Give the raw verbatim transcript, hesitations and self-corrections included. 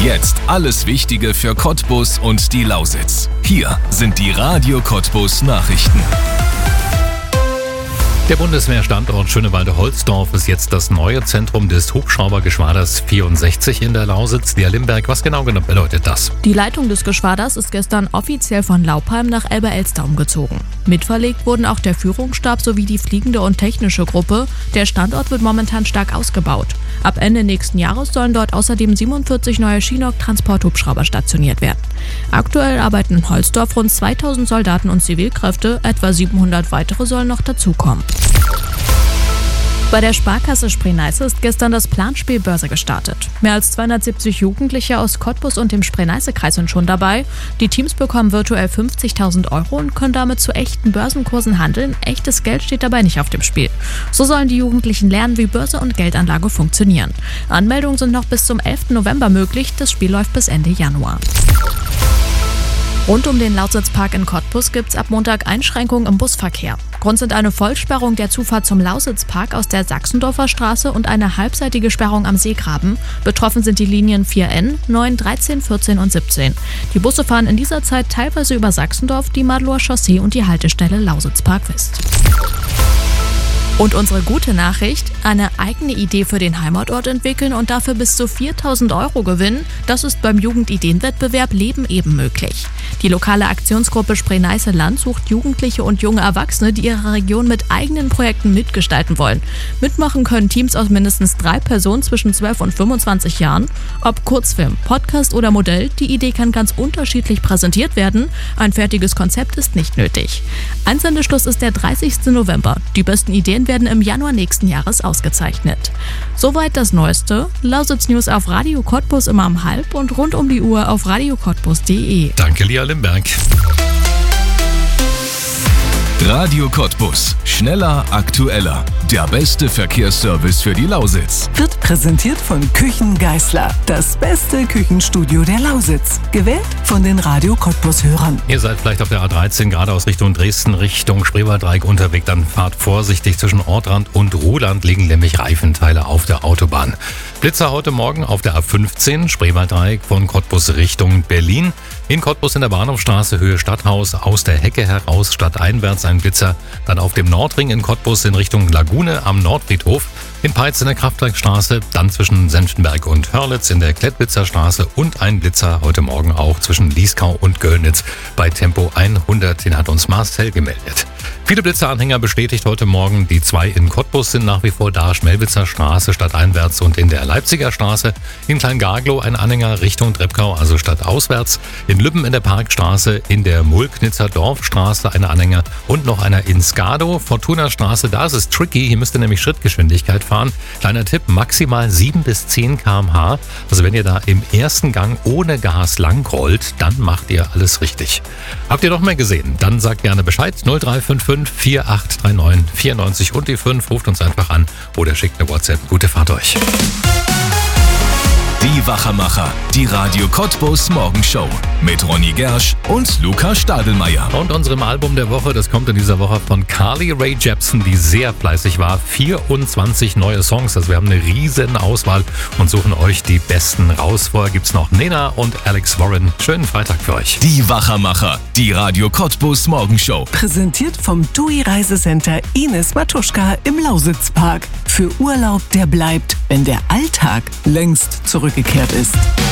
Jetzt alles Wichtige für Cottbus und die Lausitz. Hier sind die Radio Cottbus Nachrichten. Der Bundeswehrstandort Schönewalde-Holzdorf ist jetzt das neue Zentrum des Hubschraubergeschwaders vierundsechzig in der Lausitz. Lia Limberg, was genau bedeutet das? Die Leitung des Geschwaders ist gestern offiziell von Laupheim nach Elbe-Elster umgezogen. Mitverlegt wurden auch der Führungsstab sowie die fliegende und technische Gruppe. Der Standort wird momentan stark ausgebaut. Ab Ende nächsten Jahres sollen dort außerdem siebenundvierzig neue Chinook-Transporthubschrauber stationiert werden. Aktuell arbeiten in Holzdorf rund zweitausend Soldaten und Zivilkräfte, etwa siebenhundert weitere sollen noch dazukommen. Bei der Sparkasse Spree-Neiße ist gestern das Planspiel Börse gestartet. Mehr als zweihundertsiebzig Jugendliche aus Cottbus und dem Spree-Neiße-Kreis sind schon dabei. Die Teams bekommen virtuell fünfzigtausend Euro und können damit zu echten Börsenkursen handeln. Echtes Geld steht dabei nicht auf dem Spiel. So sollen die Jugendlichen lernen, wie Börse und Geldanlage funktionieren. Anmeldungen sind noch bis zum elften November möglich. Das Spiel läuft bis Ende Januar. Rund um den Lausitzpark in Cottbus gibt es ab Montag Einschränkungen im Busverkehr. Grund sind eine Vollsperrung der Zufahrt zum Lausitzpark aus der Sachsendorfer Straße und eine halbseitige Sperrung am Seegraben. Betroffen sind die Linien vier N, neun, dreizehn, vierzehn und siebzehn. Die Busse fahren in dieser Zeit teilweise über Sachsendorf, die Madlower Chaussee und die Haltestelle Lausitzpark West. Und unsere gute Nachricht, eine eigene Idee für den Heimatort entwickeln und dafür bis zu viertausend Euro gewinnen, das ist beim Jugendideenwettbewerb Leben eben möglich. Die lokale Aktionsgruppe Spree-Neiße Land sucht Jugendliche und junge Erwachsene, die ihre Region mit eigenen Projekten mitgestalten wollen. Mitmachen können Teams aus mindestens drei Personen zwischen zwölf und fünfundzwanzig Jahren. Ob Kurzfilm, Podcast oder Modell, die Idee kann ganz unterschiedlich präsentiert werden. Ein fertiges Konzept ist nicht nötig. Einsendeschluss ist der dreißigsten November. Die besten Ideen werden im Januar nächsten Jahres ausgezeichnet. Soweit das Neueste. Lausitz News auf Radio Cottbus immer um halb und rund um die Uhr auf radio cottbus punkt de. Danke, Lia Limberg. Radio Cottbus. Schneller, aktueller. Der beste Verkehrsservice für die Lausitz. Wird präsentiert von Küchen Geisler. Das beste Küchenstudio der Lausitz. Gewählt von den Radio Cottbus-Hörern. Ihr seid vielleicht auf der A dreizehn geradeaus Richtung Dresden, Richtung Spreewalddreieck unterwegs. Dann fahrt vorsichtig. Zwischen Ortrand und Ruhland liegen nämlich Reifenteile auf der Autobahn. Blitzer heute Morgen auf der A fünfzehn, Spreewalddreieck von Cottbus Richtung Berlin. In Cottbus in der Bahnhofstraße Höhe Stadthaus, aus der Hecke heraus, stadteinwärts ein Blitzer. Dann auf dem Nordring in Cottbus in Richtung Lagune am Nordfriedhof. In Peitz in der Kraftwerkstraße, dann zwischen Senftenberg und Hörlitz in der Klettblitzer Straße und ein Blitzer heute Morgen auch zwischen Lieskau und Göllnitz bei Tempo hundert. Den hat uns Marcel gemeldet. Viele Blitzeranhänger bestätigt heute Morgen. Die zwei in Cottbus sind nach wie vor da. Schmelwitzer Straße stadteinwärts und in der Leipziger Straße. In Kleingarglow ein Anhänger Richtung Treppkau, also stadtauswärts. In Lübben in der Parkstraße, in der Mulknitzer Dorfstraße eine Anhänger und noch einer in Skado. Fortuna Straße, da ist es tricky. Hier müsst ihr nämlich Schrittgeschwindigkeit fahren. Kleiner Tipp, maximal sieben bis zehn Kilometer pro Stunde. Also wenn ihr da im ersten Gang ohne Gas lang rollt, dann macht ihr alles richtig. Habt ihr noch mehr gesehen? Dann sagt gerne Bescheid. null drei fünf fünf, vier acht drei neun, vier neun und die fünf. Ruft uns einfach an oder schickt eine WhatsApp. Gute Fahrt euch. Die Wachermacher, die Radio Cottbus Morgenshow mit Ronny Gersch und Luca Stadelmeier. Und unserem Album der Woche, das kommt in dieser Woche von Carly Rae Jepsen, die sehr fleißig war. vierundzwanzig neue Songs, also wir haben eine riesen Auswahl und suchen euch die besten raus. Vorher gibt's noch Nena und Alex Warren. Schönen Freitag für euch. Die Wachermacher, die Radio Cottbus Morgenshow. Präsentiert vom T U I Reisecenter Ines Matuschka im Lausitzpark. Für Urlaub, der bleibt, wenn der Alltag längst zurückgekehrt ist.